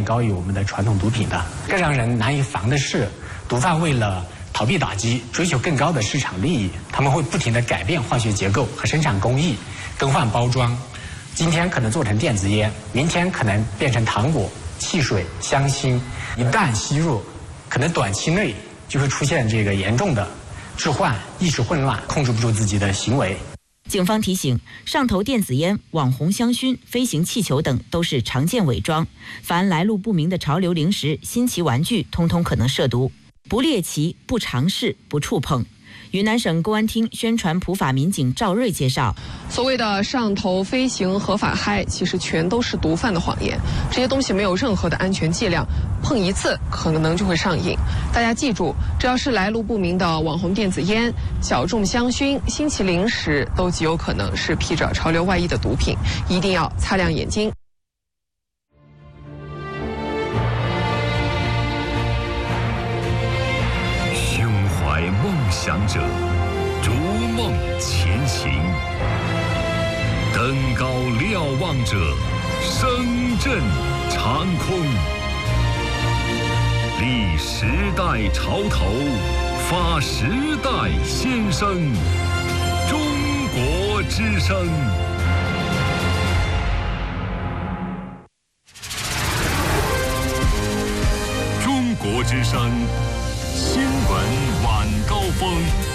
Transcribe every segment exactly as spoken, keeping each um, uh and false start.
高于我们的传统毒品的。更让人难以防的是，毒贩为了逃避打击，追求更高的市场利益，他们会不停地改变化学结构和生产工艺，更换包装。今天可能做成电子烟，明天可能变成糖果、汽水、香辛。一旦吸入，可能短期内就会出现这个严重的致幻、意识混乱，控制不住自己的行为。 警方提醒，上头电子烟、网红香薰、飞行气球等都是常见伪装，凡来路不明的潮流零食、新奇玩具，通通可能涉毒，不猎奇、不尝试、不触碰。云南省公安厅宣传普法民警赵瑞介绍， 所谓的上头飞行合法嗨，其实全都是毒贩的谎言。这些东西没有任何的安全剂量，碰一次可能就会上瘾。大家记住，只要是来路不明的网红电子烟、小众香薰、新奇零食，都极有可能是披着潮流外衣的毒品，一定要擦亮眼睛。 梦想者逐梦前行，登高瞭望者声震长空，立时代潮头，发时代先声，中国之声。中国之声新闻晚高峰。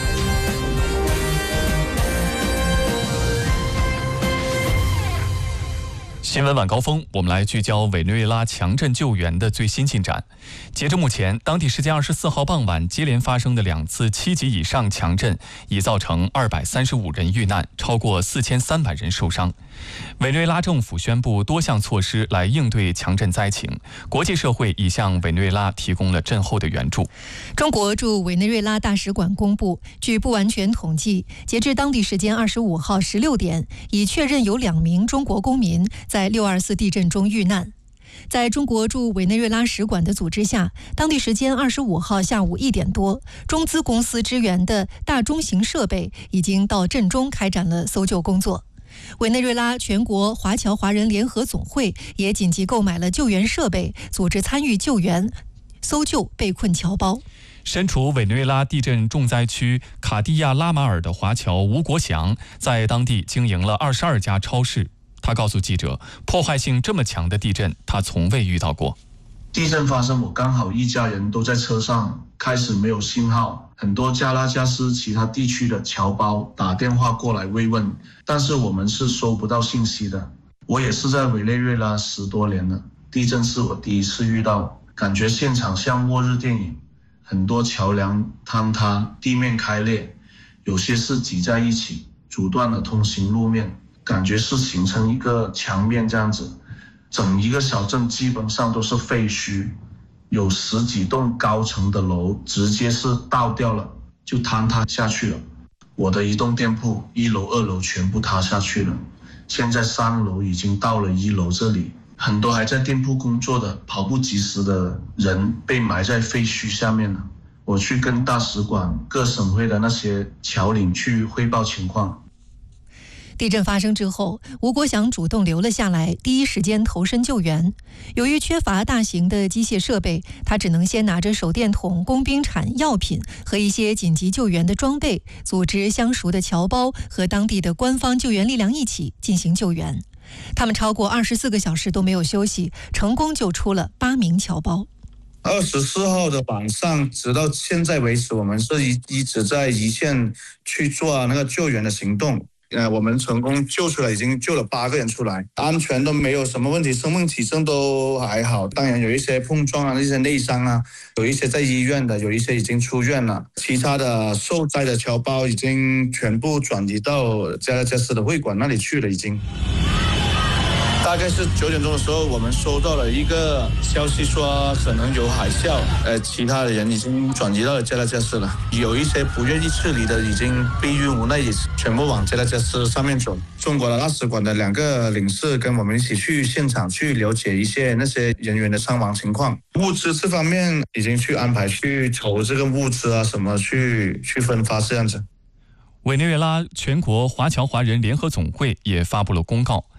新闻晚高峰，我们来聚焦委内瑞拉强震救援的最新进展。截至目前，当地时间二十四号傍晚接连发生的两次七级以上强震，已造成二百三十五人遇难，超过四千三百人受伤。委内瑞拉政府宣布多项措施来应对强震灾情，国际社会已向委内瑞拉提供了震后的援助。 中国驻委内瑞拉大使馆公布，据不完全统计，截至当地时间二十五号十六点，已确认有两名中国公民在六二四地震中遇难。在中国驻委内瑞拉使馆的组织下，当地时间二十五号下午一点多，中资公司支援的大中型设备已经到震中开展了搜救工作。委内瑞拉全国华侨华人联合总会也紧急购买了救援设备，组织参与救援、搜救被困侨胞。 身处委内瑞拉地震重灾区卡地亚拉马尔的华侨吴国祥，在当地经营了二十二家超市。他告诉记者，破坏性这么强的地震，他从未遇到过。 地震发生，我刚好一家人都在车上，开始没有信号，很多加拉加斯其他地区的侨胞打电话过来慰问，但是我们是收不到信息的。我也是在委内瑞拉十多年了，地震是我第一次遇到，感觉现场像末日电影，很多桥梁坍塌，地面开裂，有些是挤在一起，阻断了通行路面，感觉是形成一个墙面这样子。整一个小镇基本上都是废墟，有十几栋高层的楼直接是倒掉了，就坍塌下去了。我的一栋店铺一楼二楼全部塌下去了，现在三楼已经到了一楼这里，很多还在店铺工作的跑不及时的人被埋在废墟下面了。我去跟大使馆各省会的那些侨领去汇报情况。 地震发生之后，吴国祥主动留了下来，第一时间投身救援。由于缺乏大型的机械设备，他只能先拿着手电筒、工兵铲、药品和一些紧急救援的装备，组织相熟的侨胞和当地的官方救援力量一起进行救援。他们超过二十四个小时都没有休息，成功救出了八名侨胞。 二十四号的晚上，直到现在为止，我们是一一直在一线去做那个救援的行动。呃，我们成功救出来，已经救了八个人出来，安全都没有什么问题，生命体征都还好。当然有一些碰撞啊，一些内伤啊，有一些在医院的，有一些已经出院了。其他的受灾的侨胞已经全部转移到加拉加斯的会馆那里去了，已经。大概是九点钟的时候，我们收到了一个消息说可能有海啸，呃，其他的人已经转移到了加拉加斯了。有一些不愿意撤离的，已经逼于无奈，也全部往加拉加斯上面走。中国的大使馆的两个领事跟我们一起去现场去了解一些那些人员的伤亡情况。物资这方面已经去安排去筹这个物资啊，什么去去分发这样子。 委内瑞拉全国华侨华人联合总会也发布了公告。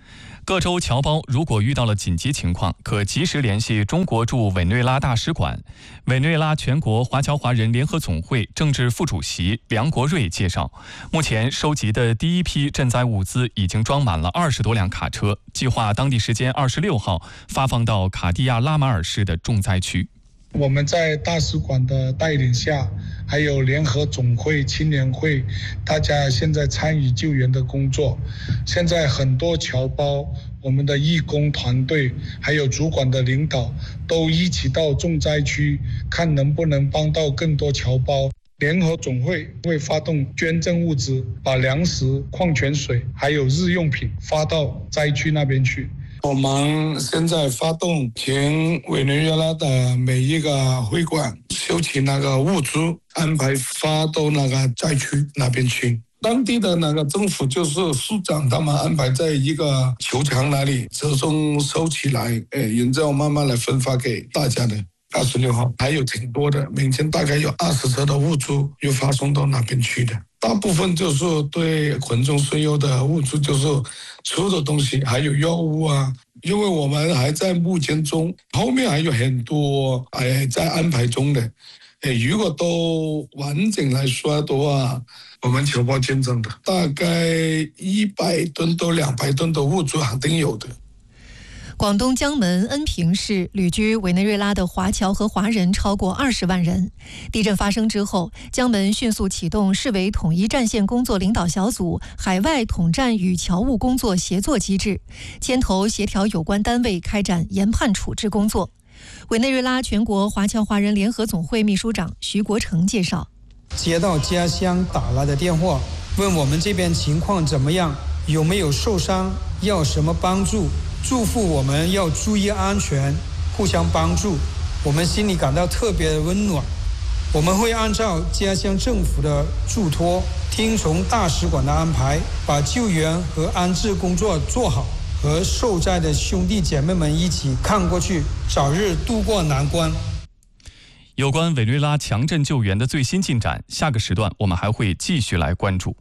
各州侨胞如果遇到了紧急情况，可及时联系中国驻委内瑞拉大使馆。委内瑞拉全国华侨华人联合总会政治副主席梁国瑞介绍，目前收集的第一批赈灾物资已经装满了二十多辆卡车，计划当地时间二十六号发放到卡地亚拉马尔市的重灾区。 我们在大使馆的带领下，还有联合总会、青年会，大家现在参与救援的工作。现在很多侨胞、我们的义工团队，还有主管的领导，都一起到重灾区，看能不能帮到更多侨胞。联合总会会发动捐赠物资，把粮食、矿泉水还有日用品发到灾区那边去。我们现在发动全委内瑞拉的每一个会馆收集那个物资，安排发到那个灾区那边去。当地的那个政府就是市长，他们安排在一个球场那里集中收起来，哎，然后慢慢来分发给大家的。二十六号还有挺多的，明天大概有二十车的物资又发送到那边去的。大部分就是对群众需要的物资，就是吃的东西，还有药物啊。因为我们还在募捐中，后面还有很多哎在安排中的。哎，如果都完整来说的话，我们侨胞捐赠的大概一百吨到两百吨的物资肯定有的。 广东江门恩平市旅居委内瑞拉的华侨和华人超过二十万人。地震发生之后，江门迅速启动市委统一战线工作领导小组海外统战与侨务工作协作机制，牵头协调有关单位开展研判处置工作。委内瑞拉全国华侨华人联合总会秘书长徐国成介绍， 接到家乡打来的电话，问我们这边情况怎么样，有没有受伤，要什么帮助，嘱咐我们要注意安全，互相帮助，我们心里感到特别温暖。我们会按照家乡政府的嘱托，听从大使馆的安排，把救援和安置工作做好，和受灾的兄弟姐妹们一起看过去，早日渡过难关。 有关委内瑞拉强震救援的最新进展，下个时段我们还会继续来关注。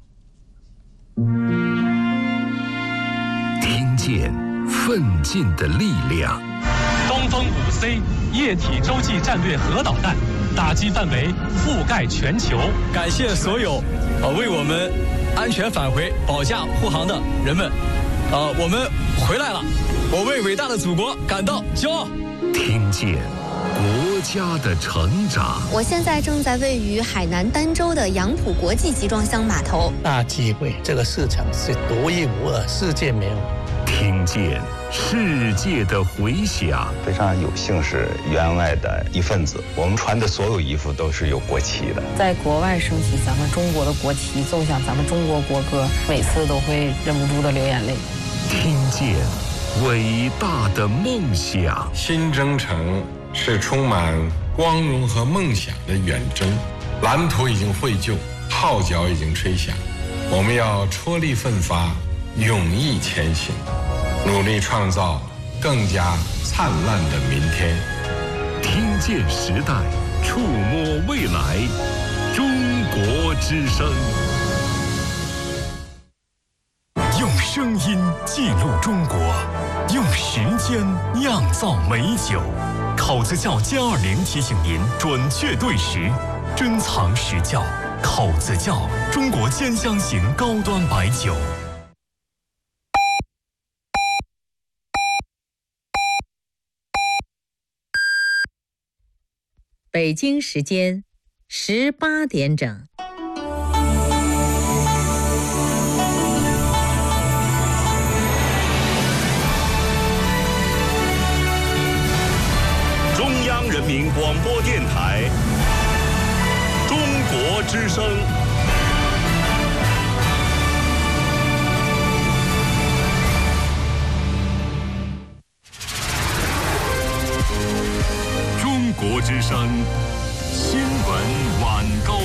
听见奋进的力量。 东风五 C 液体洲际战略核导弹，打击范围覆盖全球。 感谢所有呃为我们安全返回、保驾护航的人们。呃，我们回来了，我为伟大的祖国感到骄傲。 听见国家的成长。 我现在正在位于海南儋州的杨浦国际集装箱码头。 大机会，这个市场是独一无二，世界没有。 听见世界的回响。 非常有幸是员外的一份子，我们穿的所有衣服都是有国旗的。 在国外升起咱们中国的国旗，奏响咱们中国国歌，每次都会忍不住的流眼泪。 听见伟大的梦想。 新征程是充满光荣和梦想的远征，蓝图已经绘就，号角已经吹响，我们要踔厉奋发，勇毅前行，努力创造更加灿烂的明天。 听见时代，触摸未来，中国之声。 用声音记录中国，用时间酿造美酒。口子窖歼二零提醒您准确对时，珍藏实窖。口子窖，中国兼香型高端白酒。 北京时间十八点整。 中央人民广播电台，中国之声。中国之声新闻晚高。